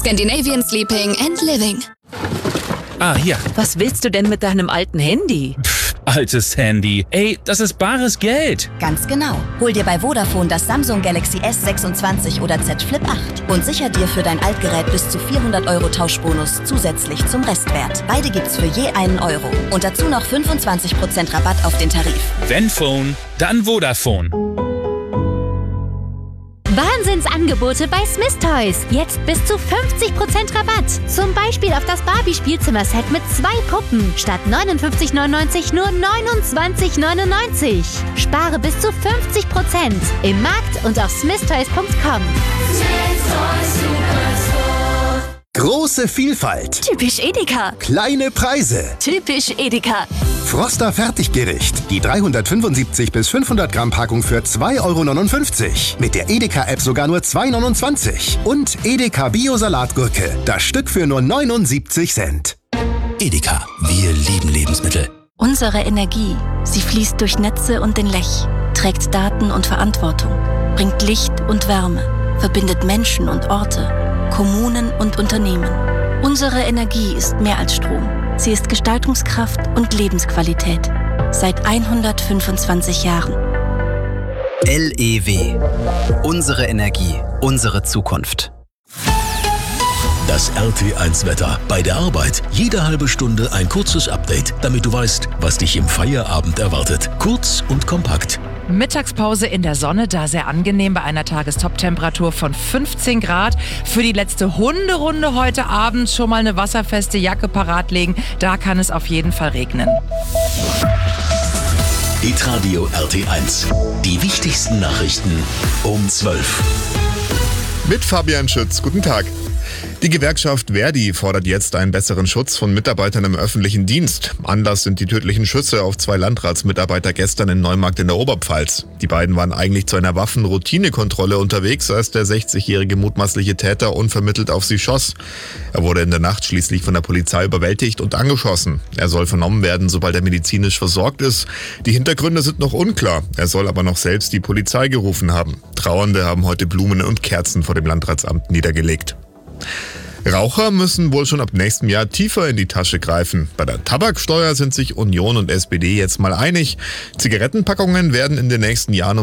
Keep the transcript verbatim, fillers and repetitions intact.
Scandinavian Sleeping and Living. Ah, hier. Was willst du denn mit deinem alten Handy? Pff, altes Handy. Ey, das ist bares Geld. Ganz genau. Hol dir bei Vodafone das Samsung Galaxy S sechsundzwanzig oder Z Flip acht und sicher dir für dein Altgerät bis zu vierhundert Euro Tauschbonus zusätzlich zum Restwert. Beide gibt's für je einen Euro. Und dazu noch fünfundzwanzig Prozent Rabatt auf den Tarif. Wenn Phone, dann Vodafone. Wahnsinnsangebote bei Smith Toys. Jetzt bis zu fünfzig Prozent Rabatt. Zum Beispiel auf das Barbie-Spielzimmer-Set mit zwei Puppen. Statt neunundfünfzig neunundneunzig nur neunundzwanzig neunundneunzig. Spare bis zu fünfzig Prozent. Im Markt und auf smith toys punkt com. Große Vielfalt. Typisch Edeka. Kleine Preise. Typisch Edeka. Froster Fertiggericht. Die dreihundertfünfundsiebzig bis fünfhundert Gramm Packung für zwei Euro neunundfünfzig. Mit der Edeka-App sogar nur zwei Euro neunundzwanzig. Und Edeka Bio-Salatgurke. Das Stück für nur neunundsiebzig Cent. Edeka. Wir lieben Lebensmittel. Unsere Energie, sie fließt durch Netze und den Lech, trägt Daten und Verantwortung, bringt Licht und Wärme, verbindet Menschen und Orte, Kommunen und Unternehmen. Unsere Energie ist mehr als Strom. Sie ist Gestaltungskraft und Lebensqualität. Seit hundertfünfundzwanzig Jahren. L E W. Unsere Energie, unsere Zukunft. Das R T eins Wetter. Bei der Arbeit jede halbe Stunde ein kurzes Update, damit du weißt, was dich im Feierabend erwartet. Kurz und kompakt. Mittagspause in der Sonne, da sehr angenehm bei einer Tagestoptemperatur von fünfzehn Grad. Für die letzte Hunderunde heute Abend schon mal eine wasserfeste Jacke parat legen. Da kann es auf jeden Fall regnen. Hitradio R T eins. Die wichtigsten Nachrichten um zwölf. Mit Fabian Schütz. Guten Tag. Die Gewerkschaft Verdi fordert jetzt einen besseren Schutz von Mitarbeitern im öffentlichen Dienst. Anlass sind die tödlichen Schüsse auf zwei Landratsmitarbeiter gestern in Neumarkt in der Oberpfalz. Die beiden waren eigentlich zu einer Waffenroutinekontrolle unterwegs, als der sechzigjährige mutmaßliche Täter unvermittelt auf sie schoss. Er wurde in der Nacht schließlich von der Polizei überwältigt und angeschossen. Er soll vernommen werden, sobald er medizinisch versorgt ist. Die Hintergründe sind noch unklar. Er soll aber noch selbst die Polizei gerufen haben. Trauernde haben heute Blumen und Kerzen vor dem Landratsamt niedergelegt. Raucher müssen wohl schon ab nächstem Jahr tiefer in die Tasche greifen. Bei der Tabaksteuer sind sich Union und S P D jetzt mal einig. Zigarettenpackungen werden in den nächsten Jahren um